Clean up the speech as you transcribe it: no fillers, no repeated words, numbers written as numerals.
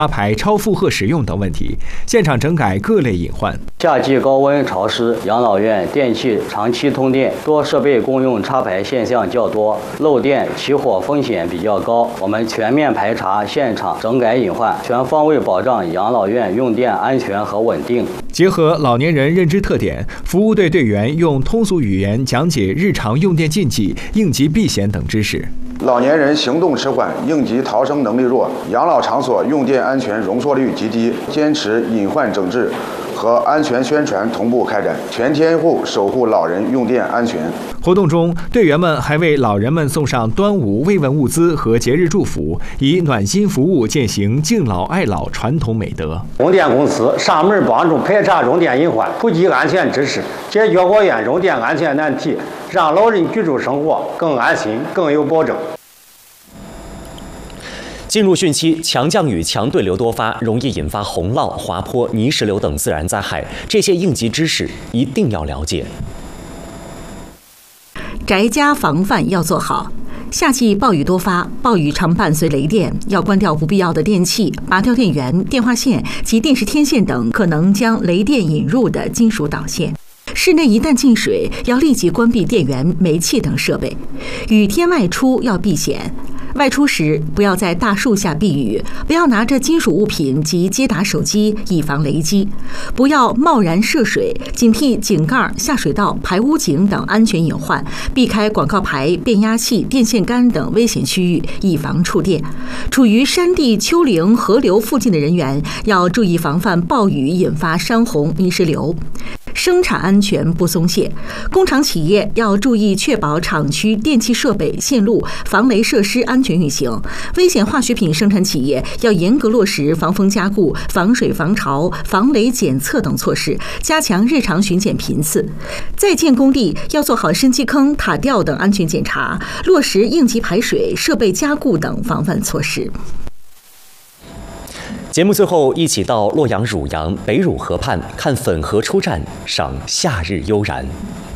插排超负荷使用等问题，现场整改各类隐患。 夏季高温潮湿，养老院电器长期通电，多设备共用插排现象较多，漏电起火风险比较高。我们全面排查现场整改隐患，全方位保障养老院用电安全和稳定。 结合老年人认知特点，服务队队员用通俗语言讲解日常用电禁忌、应急避险等知识。 老年人行动迟缓，应急逃生能力弱，养老场所用电安全容错率极低，坚持隐患整治和安全宣传同步开展，全天候守护老人用电安全。 活动中，队员们还为老人们送上端午慰问物资和节日祝福，以暖心服务践行敬老爱老传统美德。 用电公司上门帮助排查用电隐患，普及安全知识，解决我院用电安全难题，让老人居住生活更安心、更有保证。 进入汛期，强降雨、强对流多发，容易引发洪涝、滑坡、泥石流等自然灾害。这些应急知识一定要了解。 宅家防范要做好。夏季暴雨多发，暴雨常伴随雷电，要关掉不必要的电器，拔掉电源、电话线及电视天线等可能将雷电引入的金属导线。室内一旦进水，要立即关闭电源、煤气等设备。雨天外出要避险。外出时不要在大树下避雨，不要拿着金属物品及接打手机，以防雷击。不要贸然涉水，警惕井盖、下水道、排污井等安全隐患，避开广告牌、变压器、电线杆等危险区域，以防触电。处于山地、丘陵、河流附近的人员要注意防范暴雨引发山洪、泥石流。生产安全不松懈，工厂企业要注意确保厂区电气设备、线路、防雷设施安全运行。危险化学品生产企业要严格落实防风加固、防水防潮、防雷检测等措施，加强日常巡检频次。在建工地要做好深基坑、塔吊等安全检查，落实应急排水、设备加固等防范措施。 节目最后，一起到洛阳汝阳北汝河畔看粉河出站，赏夏日悠然。